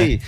sei.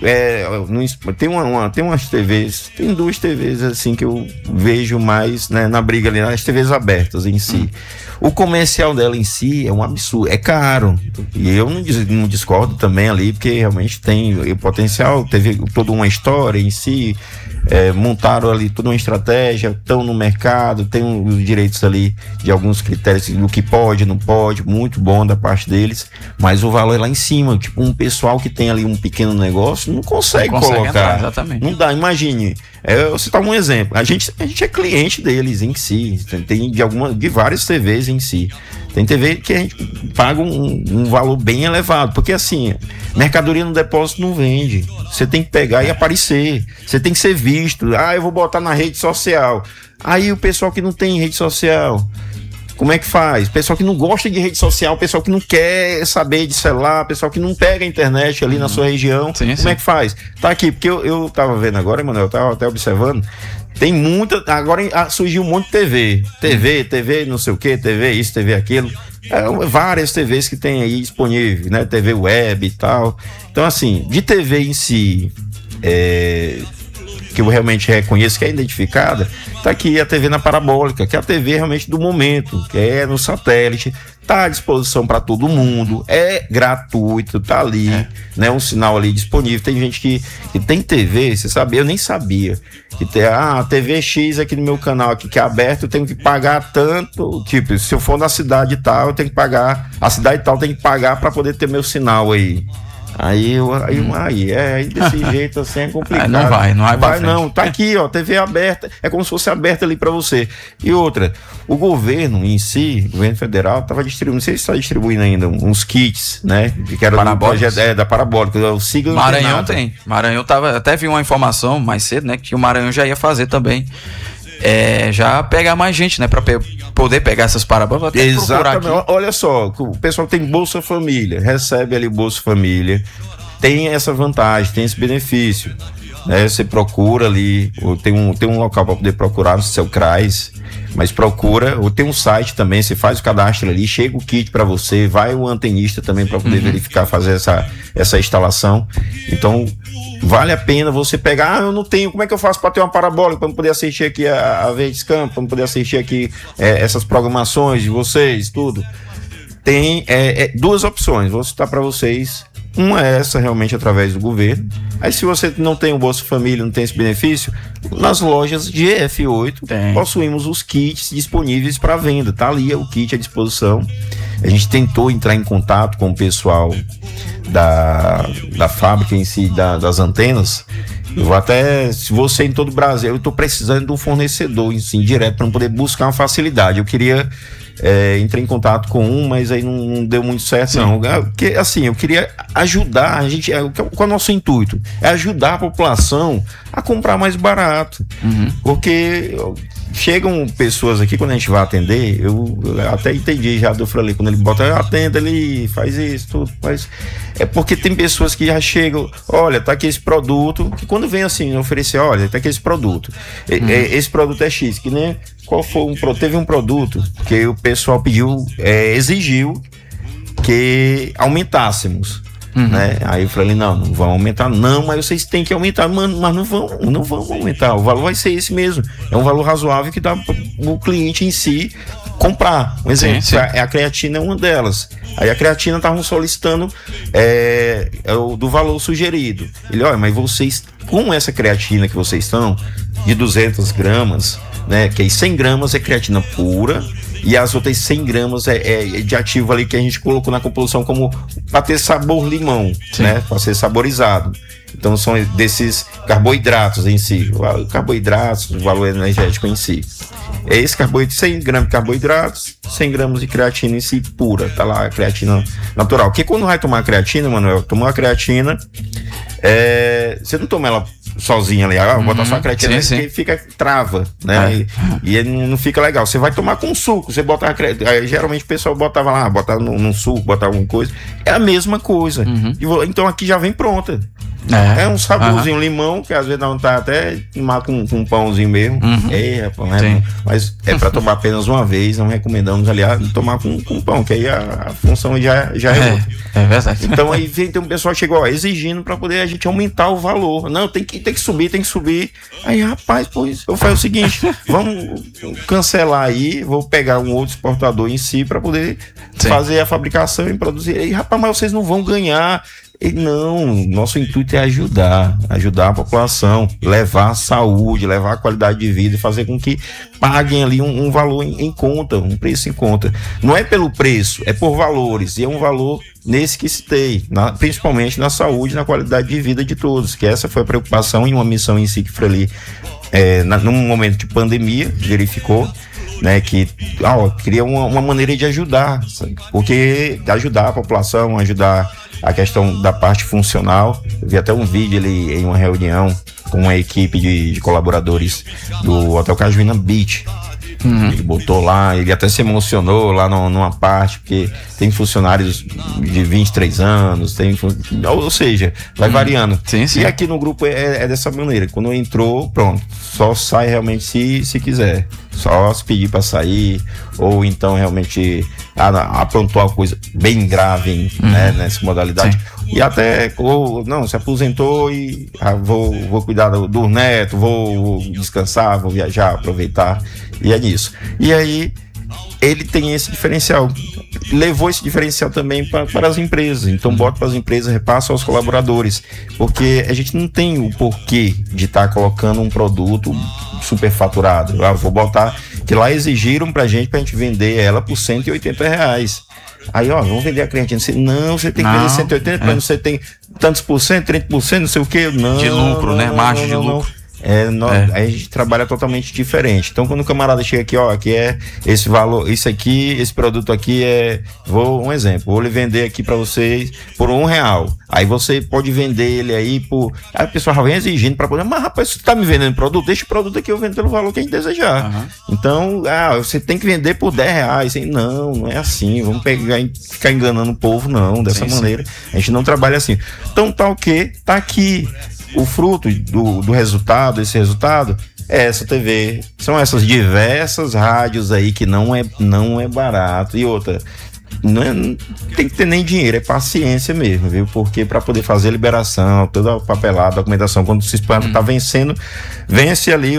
Tem umas TVs, tem 2 TVs assim que eu vejo mais, né, na briga ali, nas TVs abertas em si. O comercial dela em si é um absurdo, é caro. E eu não discordo também ali, porque realmente tem o potencial, teve toda uma história em si. Montaram ali toda uma estratégia, estão no mercado, tem os direitos ali de alguns critérios do que pode, não pode, muito bom da parte deles, mas o valor é lá em cima. Tipo, um pessoal que tem ali um pequeno negócio não consegue colocar. Entrar, exatamente. Não dá, imagine. Eu vou citar um exemplo. A gente é cliente deles em si, tem de várias TVs em si. Tem TV que a gente paga um valor bem elevado, porque assim, mercadoria no depósito não vende. Você tem que pegar e aparecer. Você tem que ser visto. Eu vou botar na rede social. Aí o pessoal que não tem rede social, como é que faz? Pessoal que não gosta de rede social, pessoal que não quer saber de celular, pessoal que não pega a internet ali na sua região, como é que faz? Tá aqui, porque eu tava vendo agora, Emanuel, eu tava até observando. Tem muita. Agora surgiu um monte de TV, não sei o que, TV isso, TV aquilo. Várias TVs que tem aí disponível, né? TV web e tal. Então, assim, de TV em si, que eu realmente reconheço que é identificada, tá aqui a TV na parabólica, que é a TV realmente do momento, que é no satélite, tá à disposição para todo mundo, é gratuito, tá ali, né, um sinal ali disponível. Tem gente que tem TV, você sabe, eu nem sabia, que tem a TV X aqui no meu canal aqui, que é aberto, eu tenho que pagar tanto, tipo, se eu for na cidade tal, eu tenho que pagar, a cidade tal tem que pagar para poder ter meu sinal aí. Aí desse jeito assim é complicado. Não vai não, tá aqui, ó, TV aberta, é como se fosse aberta ali pra você. E outra, o governo em si, o governo federal, tava distribuindo, não sei se está distribuindo ainda uns kits, né, que era do projeto da Parabólica, o Siga Maranhão tem. Maranhão até vi uma informação mais cedo, né, que o Maranhão já ia fazer também. Já pegar mais gente, né, para poder pegar essas parabólicas. Exatamente. Olha só, o pessoal que tem Bolsa Família, recebe ali Bolsa Família, tem essa vantagem, tem esse benefício, né? Você procura ali, ou tem um local para poder procurar no seu CRAS, mas procura, ou tem um site também, você faz o cadastro ali, chega o kit para você, vai o antenista também para poder verificar, fazer essa instalação. Então vale a pena você pegar. Eu não tenho, como é que eu faço para ter uma parabólica, para poder assistir aqui a Verdes Campos, para poder assistir aqui essas programações de vocês, tudo? Tem 2 opções, vou citar para vocês. Uma é essa, realmente através do governo. Aí, se você não tem o Bolsa Família, não tem esse benefício, nas lojas de F8 possuímos os kits disponíveis para venda. Tá ali o kit à disposição. A gente tentou entrar em contato com o pessoal da fábrica em si, das antenas. Eu vou até, se você em todo o Brasil, eu estou precisando de um fornecedor em si, direto, para poder buscar uma facilidade. Eu queria entrei em contato com mas aí não deu muito certo. Não, porque assim, eu queria ajudar a gente, qual é o nosso intuito? É ajudar a população a comprar mais barato, porque chegam pessoas aqui, quando a gente vai atender, eu até entendi já do Frali, quando ele bota, atenda, ele faz isso, tudo, mas é porque tem pessoas que já chegam, olha, tá aqui esse produto, que quando vem assim, oferecer, olha, tá aqui esse produto, esse produto é X, que nem teve um produto que o pessoal pediu, exigiu que aumentássemos, né? Aí eu falei, não vão aumentar, não, mas vocês têm que aumentar, mano, mas não vão aumentar, o valor vai ser esse mesmo, é um valor razoável que dá o cliente em si comprar. Um exemplo, a creatina é uma delas. Aí a creatina estavam solicitando do valor sugerido. Ele, olha, mas vocês, com essa creatina que vocês estão, de 200 gramas, né, que aí 100 gramas é creatina pura, e as outras 100 gramas é de ativo ali que a gente colocou na composição como para ter sabor limão, né, para ser saborizado. Então são desses carboidratos em si, carboidratos, o valor energético em si. É esse carboidrato, 100 gramas de carboidratos, 100 gramas de creatina em si pura, tá lá a creatina natural. Porque quando vai tomar creatina, Manuel, tomou a creatina, você não toma ela sozinha ali, botar só a creatina, porque fica trava, né? E não fica legal. Você vai tomar com suco, você bota a creatina, geralmente o pessoal botava lá, botava num suco, botava alguma coisa, é a mesma coisa. Então aqui já vem pronta. É um saborzinho, limão, que às vezes não tá até tomar com um pãozinho mesmo. Mas é para tomar apenas uma vez, não recomendamos, aliás, tomar com pão, que aí a função já é outra. É verdade. Então aí tem um pessoal que chegou exigindo para poder a gente aumentar o valor. Não, tem que subir. Aí, rapaz, pois eu faço o seguinte, vamos cancelar aí, vou pegar um outro exportador em si para poder fazer a fabricação e produzir. Aí, rapaz, mas vocês não vão ganhar. E não, nosso intuito é ajudar a população, levar a saúde, levar a qualidade de vida e fazer com que paguem ali um valor em conta, um preço em conta. Não é pelo preço, é por valores, e é um valor nesse que citei, principalmente na saúde e na qualidade de vida de todos, que essa foi a preocupação e uma missão em si que foi ali, num momento de pandemia, verificou, né, que queria uma maneira de ajudar, sabe? Porque ajudar a população, ajudar a questão da parte funcional. Eu vi até um vídeo ali em uma reunião com uma equipe de colaboradores do Hotel Cajuína Beach. Ele botou lá, ele até se emocionou lá numa parte, porque tem funcionários de 23 anos, ou seja, vai variando. Sim. E aqui no grupo é dessa maneira, quando entrou, pronto, só sai realmente se quiser, só se pedir para sair, ou então realmente aprontou uma coisa bem grave, né, nessa modalidade. Sim. E até, se aposentou e vou cuidar do neto, vou descansar, vou viajar, aproveitar, e é nisso. E aí, ele tem esse diferencial, levou esse diferencial também para as empresas, então bota para as empresas, repassa aos colaboradores, porque a gente não tem o porquê de estar colocando um produto superfaturado. Vou botar, que lá exigiram pra gente vender ela por R$180. Aí, vamos vender a creatina. Não, você tem que vender 180, mas você tem tantos por cento, 30%, não sei o que. Não. De lucro, né? Margem de lucro. Aí a gente trabalha totalmente diferente. Então, quando o camarada chega aqui, aqui é esse valor, isso aqui, esse produto aqui um exemplo, vou lhe vender aqui pra vocês por R$1. Aí você pode vender ele aí aí o pessoal vem exigindo pra poder, mas rapaz, você tá me vendendo produto? Deixa o produto aqui, eu vendo pelo valor que a gente desejar. Então, você tem que vender por R$10. Não é assim, vamos pegar e ficar enganando o povo, não, dessa maneira. A gente não trabalha assim. Então, tá aqui. O fruto do resultado, esse resultado, é essa TV. São essas diversas rádios aí que não é barato. E outra, não tem que ter nem dinheiro, é paciência mesmo, viu? Porque para poder fazer a liberação, toda a papelada, a documentação, quando se espanta tá vencendo, vence ali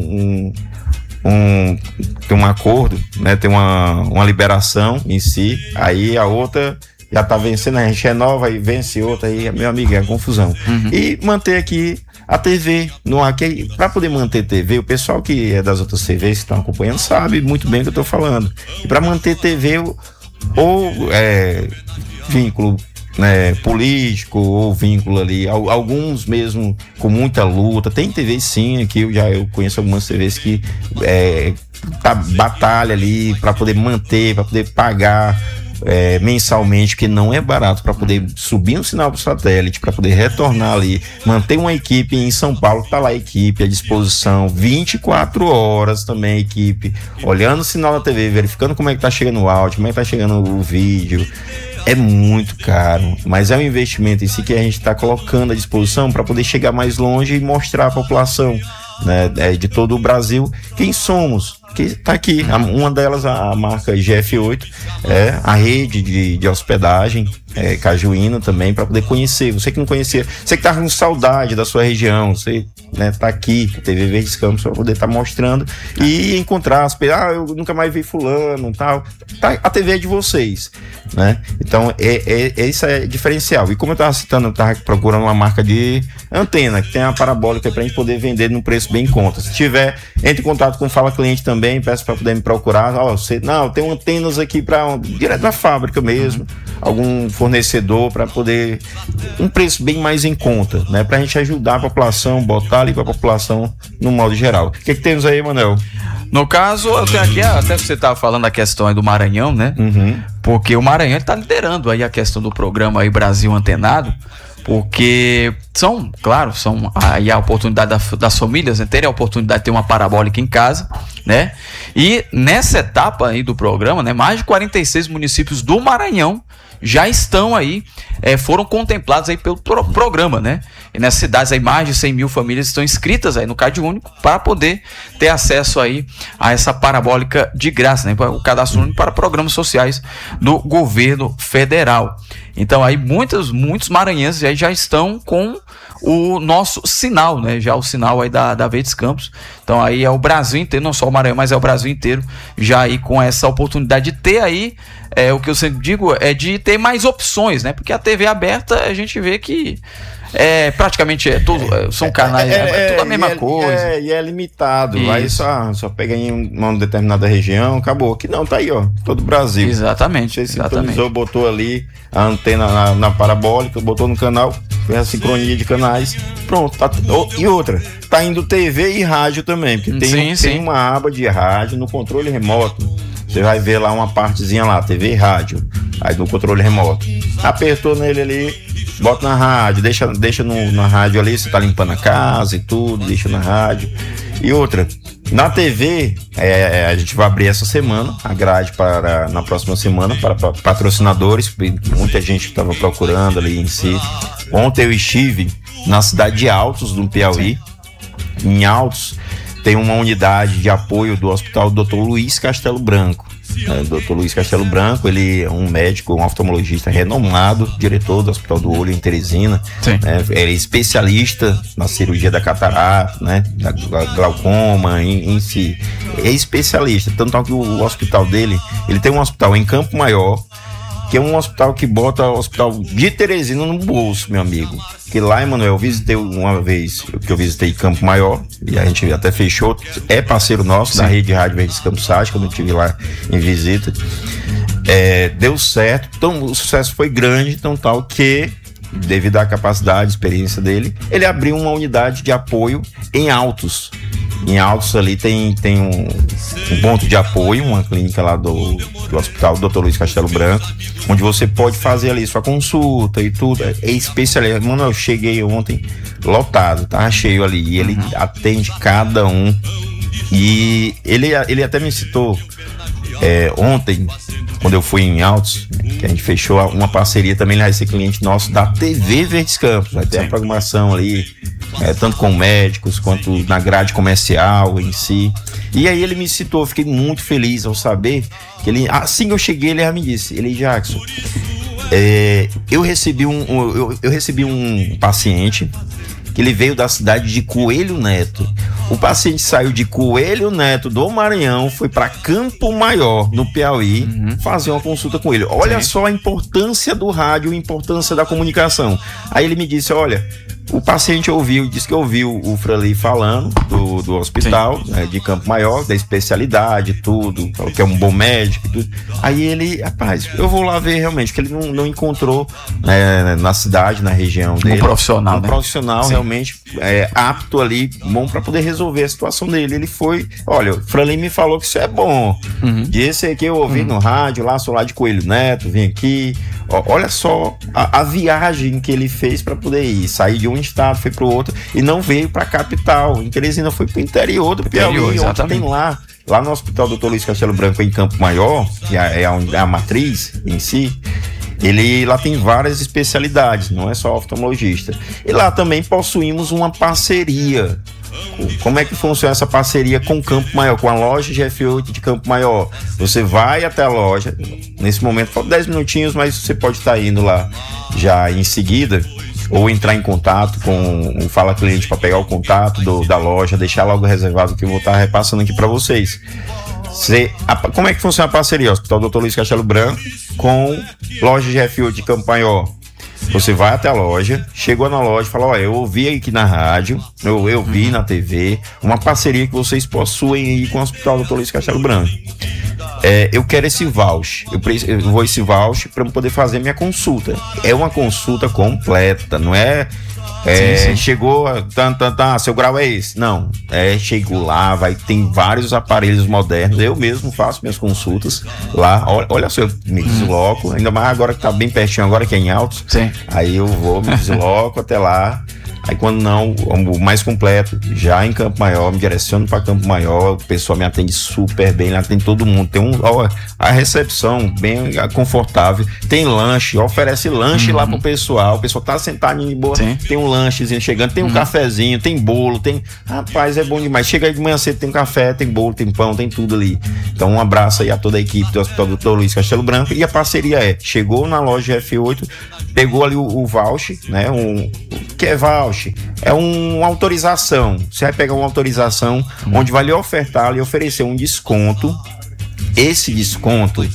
tem um acordo, né? Tem uma liberação em si, aí a outra já tá vencendo, a gente renova e vence outra, aí, meu amigo, é confusão. E manter aqui a TV no ar, para poder manter TV, o pessoal que é das outras TVs que estão acompanhando sabe muito bem o que eu tô falando. E para manter TV ou vínculo, né, político, ou vínculo ali, alguns mesmo com muita luta, tem TV sim, aqui eu conheço algumas TVs que batalha ali para poder manter, para poder pagar mensalmente, que não é barato, para poder subir um sinal pro satélite, para poder retornar ali, manter uma equipe em São Paulo, tá lá a equipe à disposição 24 horas também, a equipe olhando o sinal da TV, verificando como é que tá chegando o áudio, como é que tá chegando o vídeo. É muito caro, mas é um investimento em si que a gente está colocando à disposição para poder chegar mais longe e mostrar à população, né, de todo o Brasil quem somos, que está aqui. Uma delas, a marca GF8, a rede de hospedagem Cajuína também, para poder conhecer. Você que não conhecia, você que tá com saudade da sua região, você, né, tá aqui, TV Verdes Campos, para poder estar mostrando e encontrar as pessoas. Eu nunca mais vi fulano, tal. A TV é de vocês, né? Então, isso é diferencial. E como eu tava citando, eu tava procurando uma marca de antena, que tem uma parabólica pra gente poder vender num preço bem em conta. Se tiver, entre em contato com o Fala Cliente também, peço para poder me procurar. Tem antenas aqui direto da fábrica mesmo, algum fornecedor, para poder um preço bem mais em conta, né? Pra gente ajudar a população, botar ali pra população no modo geral. O que temos aí, Manuel? No caso, eu tenho aqui, até você estava falando da questão aí do Maranhão, né? Porque o Maranhão está liderando aí a questão do programa aí Brasil Antenado, porque são aí a oportunidade das famílias, né, terem a oportunidade de ter uma parabólica em casa, né? E nessa etapa aí do programa, né, mais de 46 municípios do Maranhão já estão aí, foram contemplados aí pelo programa, né? E nessas cidades aí, mais de 100 mil famílias estão inscritas aí no CadÚnico para poder ter acesso aí a essa parabólica de graça, né? O cadastro único para programas sociais do governo federal. Então aí muitos maranhenses aí já estão com o nosso sinal, né? Já o sinal aí da Verdes Campos. Então aí é o Brasil inteiro, não só o Maranhão, mas é o Brasil inteiro já aí com essa oportunidade de ter aí, o que eu sempre digo é de ter mais opções, né? Porque a TV aberta a gente vê que praticamente são canais, tudo a mesma coisa. E é limitado. Isso. Aí só pega em uma determinada região, acabou. Aqui não, tá aí, ó, todo o Brasil. Exatamente. Você sintonizou, botou ali a antena na parabólica, botou no canal, fez a sincronia de canais, pronto. Tá, e outra, tá indo TV e rádio também, porque tem uma aba de rádio no controle remoto. Você vai ver lá uma partezinha lá, TV e rádio, aí no controle remoto. Apertou nele ali, bota na rádio, deixa na rádio ali, você tá limpando a casa e tudo, deixa na rádio. E outra, na TV, a gente vai abrir essa semana, a grade na próxima semana, para patrocinadores, muita gente estava procurando ali em si. Ontem eu estive na cidade de Altos, no Piauí. Em Altos tem uma unidade de apoio do Hospital Dr. Luiz Castelo Branco. Dr. Luiz Castelo Branco, ele é um médico, um oftalmologista renomado, diretor do Hospital do Olho em Teresina, é especialista na cirurgia da catarata, né, da glaucoma em si, é especialista, tanto que o hospital dele, ele tem um hospital em Campo Maior, que é um hospital que bota o hospital de Teresina no bolso, meu amigo. Que lá, Emanuel, eu visitei uma vez, que eu visitei Campo Maior, e a gente até fechou, é parceiro nosso, da Rede Rádio Verdes Campos Sage, quando eu estive lá em visita. Deu certo, então o sucesso foi grande, então tal que, devido à capacidade, experiência dele, ele abriu uma unidade de apoio em Altos. Em Altos ali tem um ponto de apoio, uma clínica lá do Hospital Dr. Luiz Castelo Branco, onde você pode fazer ali sua consulta e tudo. É especialista. Mano, eu cheguei ontem lotado, tava cheio ali. E ele atende cada um. E ele até me citou ontem, quando eu fui em Altos, que a gente fechou uma parceria também, ele vai ser cliente nosso da TV Verdes Campos. Vai ter a programação ali, tanto com médicos quanto na grade comercial em si. E aí ele me citou, fiquei muito feliz ao saber que ele, assim que eu cheguei, ele já me disse, Jackson, eu recebi um paciente que ele veio da cidade de Coelho Neto. O paciente saiu de Coelho Neto do Maranhão, foi para Campo Maior, no Piauí, fazer uma consulta com ele. Olha só a importância do rádio, a importância da comunicação. Aí ele me disse, olha, o paciente disse que ouviu o Frali falando do hospital, de Campo Maior, da especialidade, tudo, falou que é um bom médico, tudo. Aí ele, rapaz, eu vou lá ver realmente, que ele não encontrou na cidade, na região dele. Um profissional realmente apto ali, bom para poder resolver a situação dele. Ele foi, olha, o Frali me falou que isso é bom. Esse aqui eu ouvi no rádio, lá, sou lá de Coelho Neto, vim aqui. Olha só a viagem que ele fez para poder ir, sair de um estado, foi pro outro e não veio pra capital. Em Teresina foi pro interior do Piauí, onde tem lá no Hospital Dr. Luiz Castelo Branco, em Campo Maior, que é a matriz em si. Ele lá tem várias especialidades, não é só oftalmologista. E lá também possuímos uma parceria. Como é que funciona essa parceria com Campo Maior, com a loja GF8 de Campo Maior? Você vai até a loja, nesse momento falta 10 minutinhos, mas você pode estar indo lá já em seguida, ou entrar em contato com o Fala Cliente para pegar o contato da loja, deixar logo reservado, que eu vou estar repassando aqui para vocês. Como é que funciona a parceria? Hospital Dr. Luiz Castelo Branco com loja GF8 de Campo Maior. Você vai até a loja, chegou na loja e fala, olha, eu ouvi aqui na rádio, eu vi na TV, uma parceria que vocês possuem aí com o Hospital Dr. Luiz Castelo Branco. Eu quero esse voucher, eu vou esse voucher para poder fazer minha consulta. É uma consulta completa, não é... sim. Chegou, seu grau é esse. Não, chegou lá, tem vários aparelhos modernos. Eu mesmo faço minhas consultas lá. Olha só, eu me desloco, ainda mais agora que tá bem pertinho, agora que é em Altos. Sim. Aí eu vou, me desloco até lá. Aí quando não, o mais completo, já em Campo Maior, me direciono para Campo Maior, o pessoal me atende super bem, lá atende todo mundo, tem a recepção bem confortável, tem lanche, oferece lanche lá pro pessoal, o pessoal tá sentadinho de boa, tem um lanchezinho chegando, tem um cafezinho, tem bolo, rapaz, é bom demais, chega aí de manhã cedo, tem café, tem bolo, tem pão, tem tudo ali. Então um abraço aí a toda a equipe do Hospital Dr. Luiz Castelo Branco, e a parceria chegou na loja F8, pegou ali o voucher, né, que é voucher? É uma autorização. Você vai pegar uma autorização onde vai lhe ofertar, lhe oferecer um desconto. Esse desconto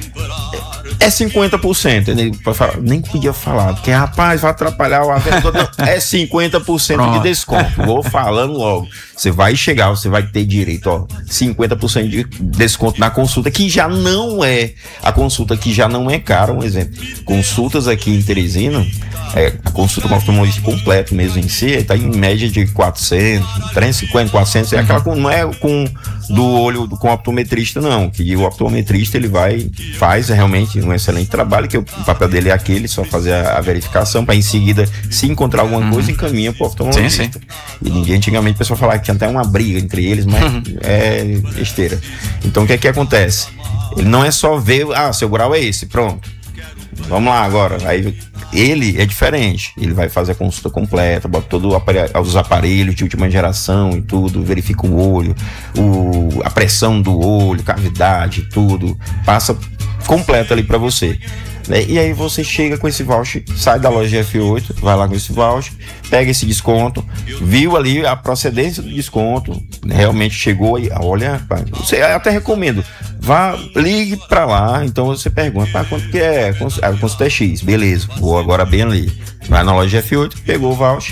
é 50%. Nem podia falar, porque rapaz, vai atrapalhar o vendedor. É 50% de desconto. Vou falando logo. Você vai chegar, você vai ter direito, 50% de desconto na consulta, que já não é, a consulta que já não é cara. Um exemplo, consultas aqui em Teresina, a consulta com oftalmologista completo mesmo em si, está em média de 400, 350, 400, é aquela, não é com do olho com o optometrista, não, que o optometrista ele faz realmente um excelente trabalho, que o papel dele é aquele, só fazer a verificação, para em seguida, se encontrar alguma coisa, encaminha para o oftalmologista. E ninguém, antigamente, o pessoal falava que tinha até uma briga entre eles, mas é besteira. Então o que é que acontece? Ele não é só ver, seu grau é esse, pronto, vamos lá agora. Aí ele é diferente, ele vai fazer a consulta completa, bota todos os aparelhos de última geração e tudo, verifica o olho, a pressão do olho, cavidade, tudo, passa completo ali para você. E aí você chega com esse voucher, sai da loja F8, vai lá com esse voucher, pega esse desconto, viu ali a procedência do desconto, realmente chegou aí, olha, você até recomendo, ligue pra lá, então você pergunta, quanto que é? A consulta é X, beleza, vou agora bem ali, vai na loja F8, pegou o voucher,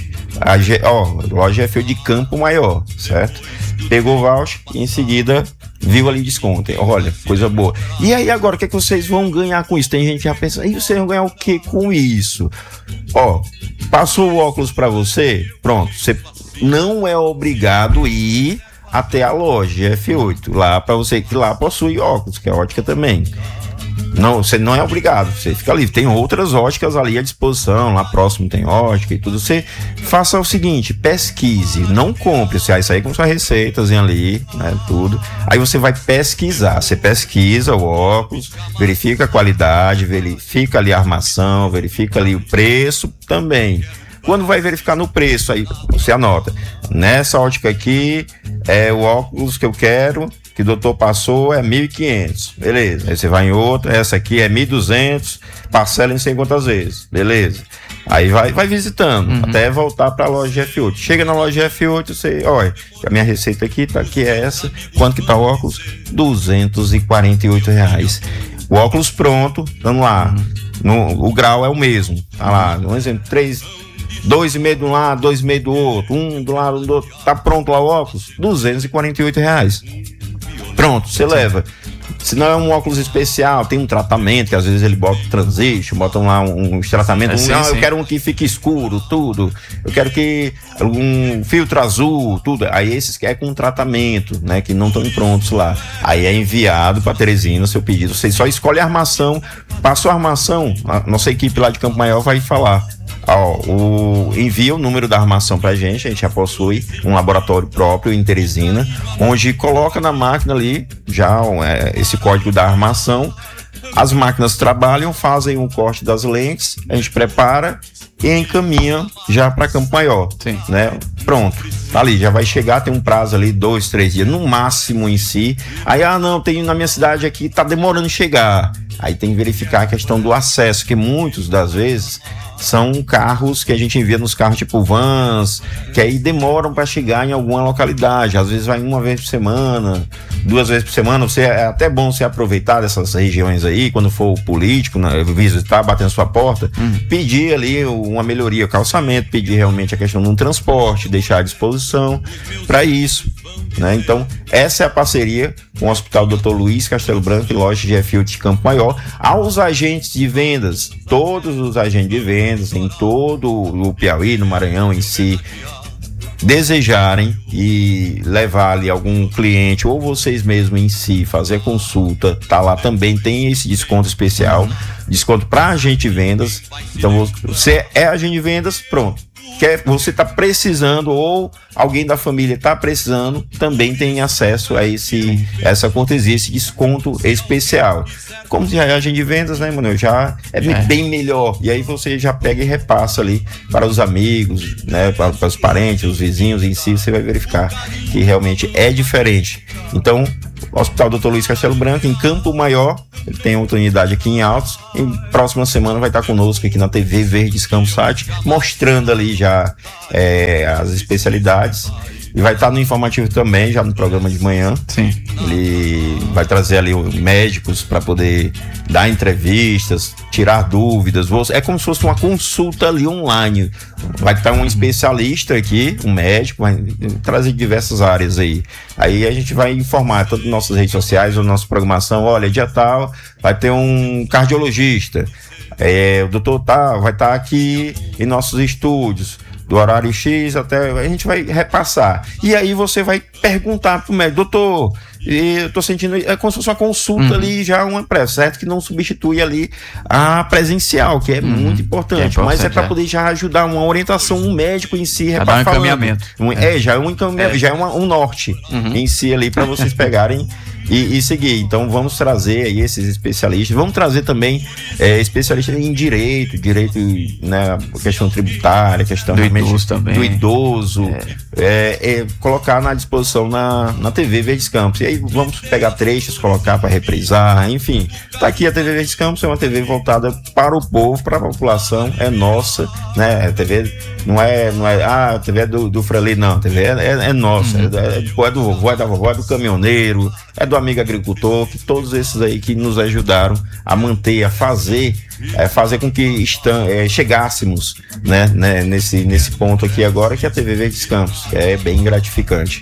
loja F8 de Campo Maior, certo? Pegou o voucher e em seguida viu ali desconto, olha, coisa boa. E aí agora, o que é que vocês vão ganhar com isso? Tem gente que já pensa, e vocês vão ganhar o que com isso? Passou o óculos para você, pronto, você não é obrigado a ir até a loja F8, lá para você que lá possui óculos, que é ótica também. Não, você não é obrigado, você fica livre. Tem outras óticas ali à disposição, lá próximo tem ótica e tudo. Você faça o seguinte, pesquise, não compre, você vai sair com sua receitazinha ali, né, tudo. Aí você vai pesquisar, você pesquisa o óculos, verifica a qualidade, verifica ali a armação, verifica ali o preço também. Quando vai verificar no preço, aí você anota, nessa ótica aqui é o óculos que eu quero, que o doutor passou, é 1.500, beleza. Aí você vai em outra, essa aqui é 1.200, parcela em 100 quantas vezes, beleza. Aí vai visitando, até voltar para a loja F8. Chega na loja F8, você, olha, a minha receita aqui é essa, quanto que tá o óculos? R$248. O óculos pronto, vamos lá, o grau é o mesmo, tá lá, um exemplo, 2,5 de um lado, 2,5 do outro, um do lado do outro, tá pronto lá o óculos? R$248. Pronto, você leva. Se não é um óculos especial, tem um tratamento, que às vezes ele bota transition, botam lá uns tratamentos. Eu quero um que fique escuro, tudo. Eu quero que um filtro azul, tudo. Aí esses que é com tratamento, né, que não estão prontos lá. Aí é enviado para Teresina, seu pedido. Você só escolhe a armação, passou a armação, a nossa equipe lá de Campo Maior vai falar. Envia o número da armação pra gente, a gente já possui um laboratório próprio em Teresina, onde coloca na máquina ali já esse código da armação, as máquinas trabalham, fazem um corte das lentes, a gente prepara e encaminha já para Campo Maior, né? Pronto, tá ali, já vai chegar, tem um prazo ali, 2, 3 dias, no máximo em si. Aí, não, tem na minha cidade aqui, tá demorando chegar. Aí tem que verificar a questão do acesso, que muitas das vezes são carros que a gente envia nos carros tipo vans, que aí demoram para chegar em alguma localidade, às vezes vai uma vez por semana, 2 vezes por semana. É até bom você aproveitar dessas regiões aí, quando for o político, né, visitar, bater na sua porta, pedir ali uma melhoria, calçamento, pedir realmente a questão de um transporte, deixar à disposição para isso, né? Então essa é a parceria com o Hospital Dr. Luiz Castelo Branco e loja de F8 de Campo Maior. Aos agentes de vendas, todos os agentes de vendas em todo o Piauí, no Maranhão em si, desejarem e levar ali algum cliente ou vocês mesmos em si, fazer consulta, tá lá também, tem esse desconto especial, desconto para agente de vendas. Então você é agente de vendas, pronto, você está precisando ou alguém da família está precisando, também tem acesso a essa cortesia, esse desconto especial. Como já é agente de vendas, né, Manuel? Já é bem melhor. E aí você já pega e repassa ali para os amigos, né, para os parentes, os vizinhos em si, você vai verificar que realmente é diferente. Então, o Hospital Dr. Luiz Castelo Branco, em Campo Maior, ele tem outra unidade aqui em Altos. Em próxima semana vai estar conosco aqui na TV Verdes Campos Site, mostrando ali já as especialidades. E vai estar no informativo também, já no programa de manhã. Sim. Ele vai trazer ali médicos para poder dar entrevistas, tirar dúvidas. É como se fosse uma consulta ali online. Vai estar um especialista aqui, um médico, vai trazer diversas áreas aí. Aí a gente vai informar tanto nas nossas redes sociais ou na nossa programação. Olha, dia tal, vai ter um cardiologista. O doutor vai estar aqui em nossos estúdios. Do horário X até a gente vai repassar. E aí você vai perguntar pro médico, doutor, eu tô sentindo, é como se fosse uma consulta ali, já uma pré, certo? Que não substitui ali a presencial, que é muito importante, mas é para poder já ajudar uma orientação, um médico em si, dar um encaminhamento. Já é um encaminhamento, já é um norte em si ali para vocês pegarem e seguir. Então vamos trazer aí esses especialistas, vamos trazer também especialistas em direito, né, questão tributária, questão do idoso também. Do idoso, colocar na disposição na TV Verdes Campos. E aí vamos pegar trechos, colocar para reprisar, enfim. Tá aqui a TV Verdes Campos, é uma TV voltada para o povo, para a população, é nossa, né? A TV não é a TV é do Frelê, não, a TV é nossa, é do vovô, é da vovó, é do caminhoneiro, é do amigo agricultor, que todos esses aí que nos ajudaram a manter, a fazer com que chegássemos, né, nesse ponto aqui agora, que é a TV Verdes Campos, que é bem gratificante.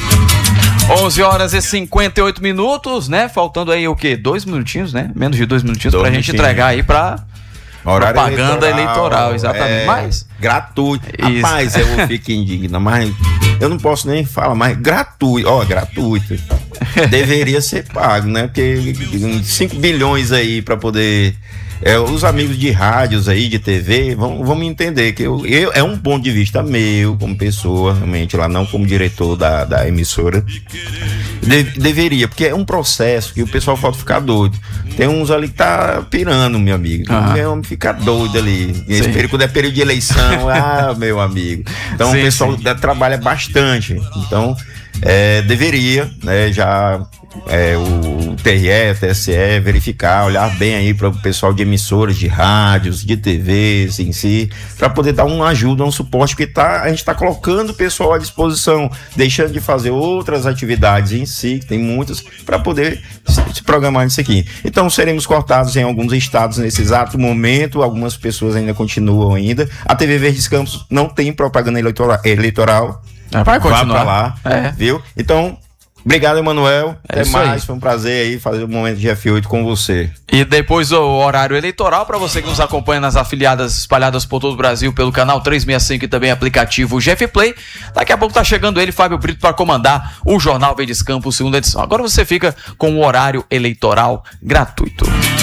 11h58, né? Faltando aí o quê? 2 minutinhos, né? Menos de 2 minutinhos pra gente entregar aí pra propaganda eleitoral, exatamente. Mas gratuito. Rapaz, eu fico indigno, mas eu não posso nem falar, mas gratuito. Deveria ser pago, né? Porque 5 bilhões aí pra poder... os amigos de rádios aí, de TV, vão entender que é um ponto de vista meu, como pessoa, realmente, lá não como diretor da emissora. Deveria, porque é um processo que o pessoal pode ficar doido. Tem uns ali que tá pirando, meu amigo. Meu, fica doido ali. Quando é período de eleição, meu amigo. Então o pessoal trabalha bastante. Então, deveria, né, já o TRE, o TSE, verificar, olhar bem aí para o pessoal de emissoras, de rádios, de TVs em si, para poder dar uma ajuda, um suporte, porque a gente está colocando o pessoal à disposição, deixando de fazer outras atividades em si, que tem muitas, para poder se programar nisso aqui. Então seremos cortados em alguns estados nesse exato momento, algumas pessoas ainda continuam ainda. A TV Verdes Campos não tem propaganda eleitoral. Vai continuar. Vá pra lá, viu? Então, obrigado, Emanuel. Até mais. Aí. Foi um prazer aí fazer o momento de F8 com você. E depois o horário eleitoral, para você que nos acompanha nas afiliadas espalhadas por todo o Brasil, pelo canal 365 e também aplicativo GF Play. Daqui a pouco tá chegando ele, Fábio Brito, para comandar o Jornal Verdes Campos, segunda edição. Agora você fica com o horário eleitoral gratuito.